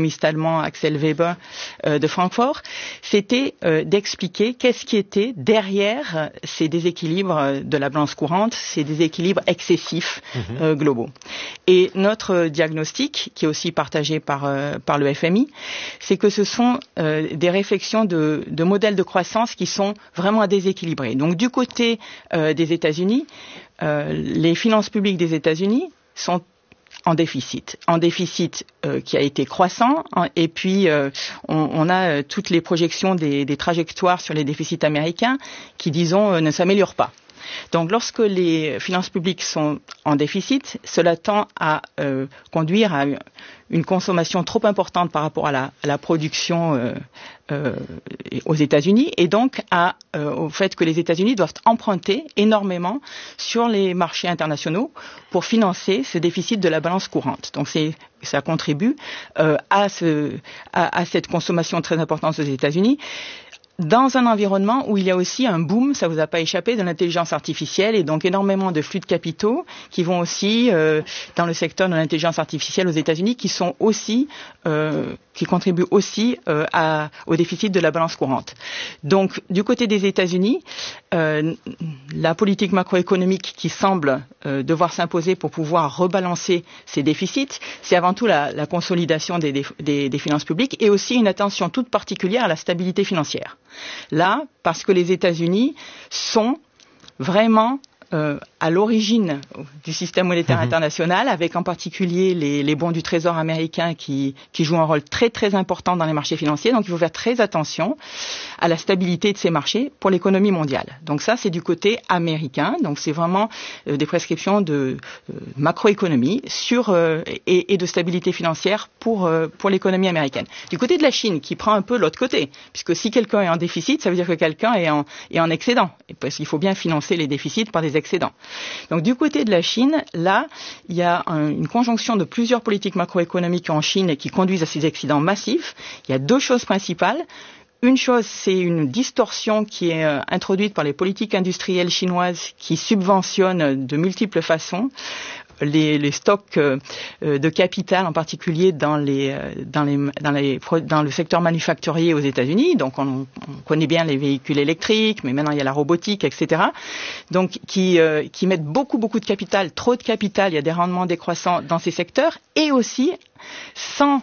l'économiste allemand Axel Weber de Francfort, c'était d'expliquer qu'est-ce qui était derrière ces déséquilibres de la balance courante, ces déséquilibres excessifs globaux. Et notre diagnostic, qui est aussi partagé par le FMI, c'est que ce sont des réflexions de modèles de croissance qui sont vraiment déséquilibrés. Donc du côté des États-Unis, les finances publiques des États-Unis sont en déficit qui a été croissant, et puis on a toutes les projections des trajectoires sur les déficits américains qui, disons, ne s'améliorent pas. Donc lorsque les finances publiques sont en déficit, cela tend à conduire à une consommation trop importante par rapport à la production aux États-Unis, et donc au fait que les États-Unis doivent emprunter énormément sur les marchés internationaux pour financer ce déficit de la balance courante. Donc ça contribue à cette consommation très importante aux États-Unis, dans un environnement où il y a aussi un boom, ça vous a pas échappé, de l'intelligence artificielle, et donc énormément de flux de capitaux qui vont aussi dans le secteur de l'intelligence artificielle aux États-Unis, qui sont aussi qui contribuent aussi au déficit de la balance courante. Donc du côté des États-Unis, la politique macroéconomique qui semble devoir s'imposer pour pouvoir rebalancer ces déficits, c'est avant tout la consolidation des finances publiques, et aussi une attention toute particulière à la stabilité financière. Là, parce que les États-Unis sont vraiment à l'origine du système monétaire international, avec en particulier les bons du Trésor américain qui jouent un rôle très très important dans les marchés financiers. Donc il faut faire très attention à la stabilité de ces marchés pour l'économie mondiale. Donc ça, c'est du côté américain. Donc c'est vraiment des prescriptions de macroéconomie et de stabilité financière pour l'économie américaine. Du côté de la Chine, qui prend un peu l'autre côté, puisque si quelqu'un est en déficit, ça veut dire que quelqu'un est en excédent, parce qu'il faut bien financer les déficits par des excédents. Donc du côté de la Chine, là, il y a une conjonction de plusieurs politiques macroéconomiques en Chine qui conduisent à ces excédents massifs. Il y a deux choses principales. Une chose, c'est une distorsion qui est introduite par les politiques industrielles chinoises qui subventionnent de multiples façons les stocks de capital, en particulier dans le secteur manufacturier aux États-Unis. Donc on connaît bien les véhicules électriques, mais maintenant il y a la robotique, etc. Donc qui mettent beaucoup de capital, trop de capital. Il y a des rendements décroissants dans ces secteurs, et aussi sans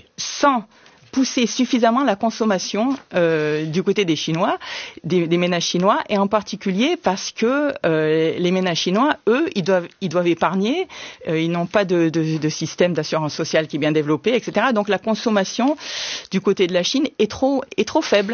pousser suffisamment la consommation du côté des Chinois, des ménages chinois, et en particulier parce que les ménages chinois, eux, ils doivent épargner, ils n'ont pas de système d'assurance sociale qui est bien développé, etc. Donc la consommation du côté de la Chine est trop faible.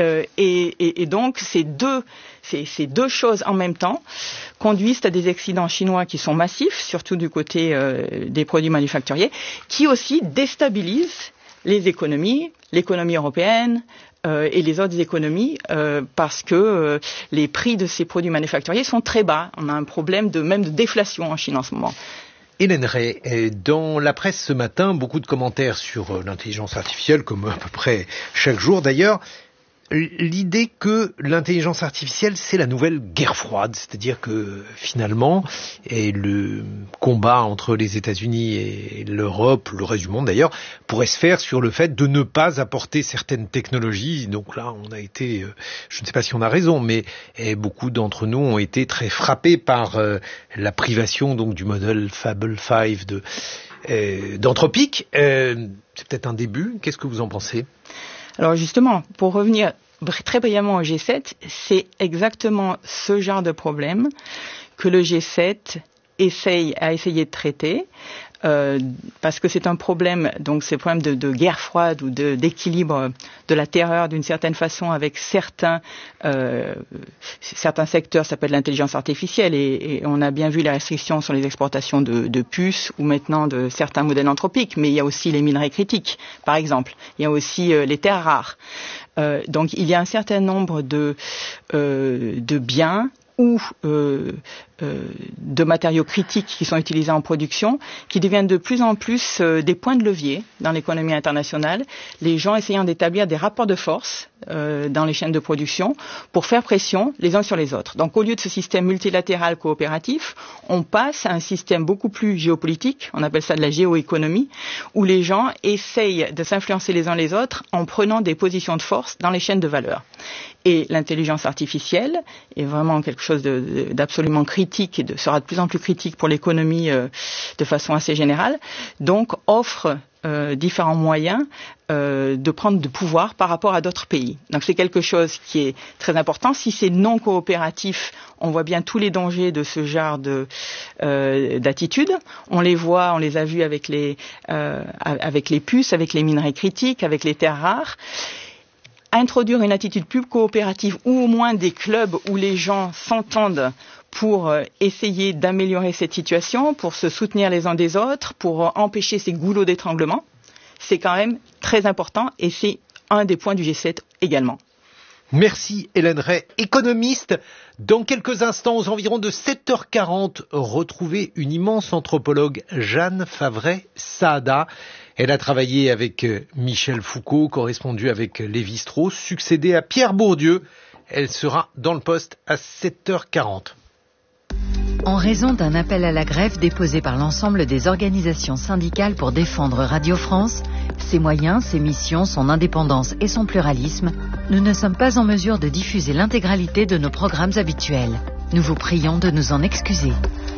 Et donc ces deux choses en même temps conduisent à des excédents chinois qui sont massifs, surtout du côté des produits manufacturiers, qui aussi déstabilisent l'économie européenne et les autres économies, parce que les prix de ces produits manufacturiers sont très bas. On a un problème même de déflation en Chine en ce moment. Hélène Rey, dans la presse ce matin, beaucoup de commentaires sur l'intelligence artificielle, comme à peu près chaque jour d'ailleurs. L'idée que l'intelligence artificielle, c'est la nouvelle guerre froide, c'est-à-dire que finalement, et le combat entre les États-Unis et l'Europe, le reste du monde d'ailleurs, pourrait se faire sur le fait de ne pas apporter certaines technologies. Donc là, on a été, je ne sais pas si on a raison, mais beaucoup d'entre nous ont été très frappés par la privation donc du modèle Fable 5 d'Anthropic. C'est peut-être un début. Qu'est-ce que vous en pensez ? Alors justement, pour revenir très brièvement au G7, c'est exactement ce genre de problème que le G7 a essayé de traiter, parce que c'est un problème, donc c'est un problème de guerre froide ou d'équilibre de la terreur d'une certaine façon avec certains secteurs, ça s'appelle l'intelligence artificielle, et on a bien vu les restrictions sur les exportations de puces ou maintenant de certains modèles anthropiques, mais il y a aussi les minerais critiques, par exemple. Il y a aussi les terres rares. Donc il y a un certain nombre de biens ou de matériaux critiques qui sont utilisés en production, qui deviennent de plus en plus des points de levier dans l'économie internationale, les gens essayant d'établir des rapports de force dans les chaînes de production pour faire pression les uns sur les autres. Donc au lieu de ce système multilatéral coopératif, on passe à un système beaucoup plus géopolitique, on appelle ça de la géoéconomie, où les gens essayent de s'influencer les uns les autres en prenant des positions de force dans les chaînes de valeur. Et l'intelligence artificielle est vraiment quelque chose d'absolument critique et sera de plus en plus critique pour l'économie de façon assez générale, donc offre différents moyens de prendre de pouvoir par rapport à d'autres pays. Donc c'est quelque chose qui est très important. Si c'est non coopératif, on voit bien tous les dangers de ce genre d'attitude. On les voit, on les a vus avec les puces, avec les minerais critiques, avec les terres rares. Introduire une attitude plus coopérative ou au moins des clubs où les gens s'entendent pour essayer d'améliorer cette situation, pour se soutenir les uns des autres, pour empêcher ces goulots d'étranglement, c'est quand même très important et c'est un des points du G7 également. Merci Hélène Ray, économiste. Dans quelques instants, aux environs de 7h40, retrouvez une immense anthropologue, Jeanne Favret-Saada. Elle a travaillé avec Michel Foucault, correspondu avec Lévi-Strauss, succédé à Pierre Bourdieu. Elle sera dans le poste à 7h40. En raison d'un appel à la grève déposé par l'ensemble des organisations syndicales pour défendre Radio France, ses moyens, ses missions, son indépendance et son pluralisme, nous ne sommes pas en mesure de diffuser l'intégralité de nos programmes habituels. Nous vous prions de nous en excuser.